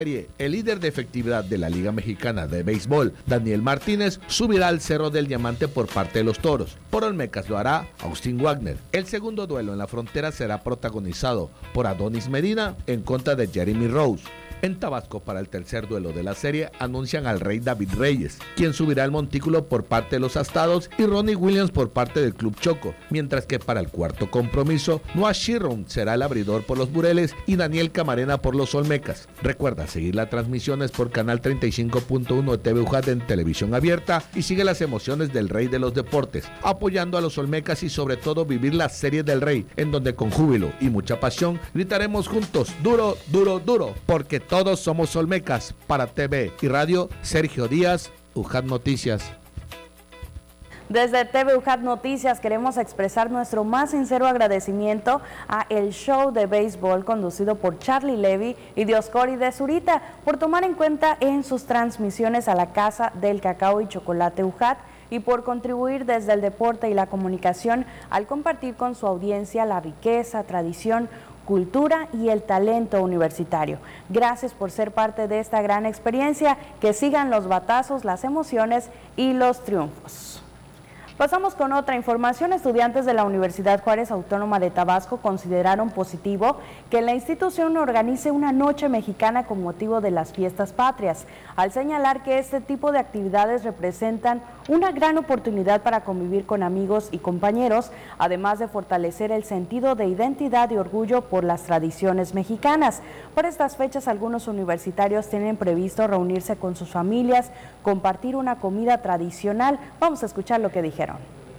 El líder de efectividad de la Liga Mexicana de Béisbol, Daniel Martínez, subirá al Cerro del Diamante por parte de los Toros. Por Olmecas lo hará Austin Wagner. El segundo duelo en la frontera será protagonizado por Adonis Medina en contra de Jeremy Rose. En Tabasco, para el tercer duelo de la serie, anuncian al Rey David Reyes, quien subirá al montículo por parte de los Astados, y Ronnie Williams por parte del Club Choco, mientras que para el cuarto compromiso, Noah Chiron será el abridor por los Bureles y Daniel Camarena por los Olmecas. Recuerda seguir las transmisiones por canal 35.1 de TV UJAT en televisión abierta y sigue las emociones del Rey de los Deportes, apoyando a los Olmecas y sobre todo vivir la Serie del Rey, en donde con júbilo y mucha pasión gritaremos juntos, duro, duro, duro, porque todos somos Olmecas. Para TV y Radio, Sergio Díaz, UJAT Noticias. Desde TV UJAT Noticias queremos expresar nuestro más sincero agradecimiento a El Show de Béisbol, conducido por Charlie Levy y Dioscori de Zurita, por tomar en cuenta en sus transmisiones a la Casa del Cacao y Chocolate UJAT y por contribuir desde el deporte y la comunicación al compartir con su audiencia la riqueza, tradición, cultura y el talento universitario. Gracias por ser parte de esta gran experiencia. Que sigan los batazos, las emociones y los triunfos. Pasamos con otra información. Estudiantes de la Universidad Juárez Autónoma de Tabasco consideraron positivo que la institución organice una noche mexicana con motivo de las fiestas patrias, al señalar que este tipo de actividades representan una gran oportunidad para convivir con amigos y compañeros, además de fortalecer el sentido de identidad y orgullo por las tradiciones mexicanas. Por estas fechas, algunos universitarios tienen previsto reunirse con sus familias, compartir una comida tradicional. Vamos a escuchar lo que dijeron.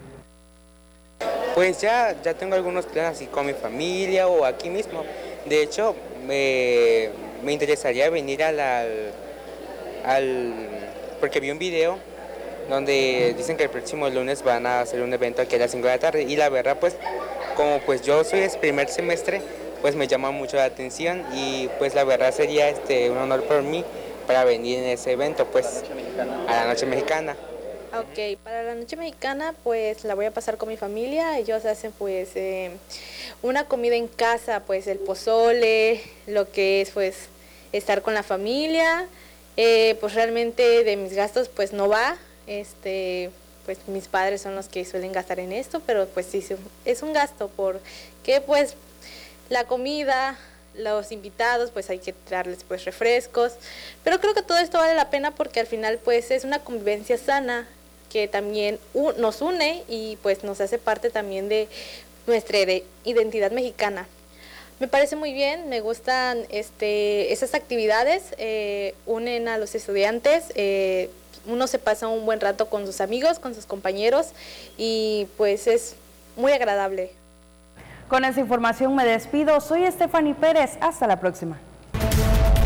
Pues ya tengo algunos planes así con mi familia o aquí mismo. De hecho, me interesaría venir porque vi un video donde dicen que el próximo lunes van a hacer un evento aquí a las 5 de la tarde y la verdad pues como pues yo soy el primer semestre, pues me llama mucho la atención y pues la verdad sería un honor por mí para venir en ese evento pues a la Noche Mexicana. Ok, para la Noche Mexicana pues la voy a pasar con mi familia. Ellos hacen pues una comida en casa, pues el pozole, lo que es pues estar con la familia. Pues realmente de mis gastos pues no va, pues mis padres son los que suelen gastar en esto, pero pues sí es un gasto porque pues la comida, los invitados, pues hay que darles pues refrescos, pero creo que todo esto vale la pena porque al final pues es una convivencia sana que también nos une y pues nos hace parte también de nuestra identidad mexicana. Me parece muy bien, me gustan esas actividades, unen a los estudiantes, uno se pasa un buen rato con sus amigos, con sus compañeros y pues es muy agradable. Con esta información me despido, soy Stephanie Pérez, hasta la próxima.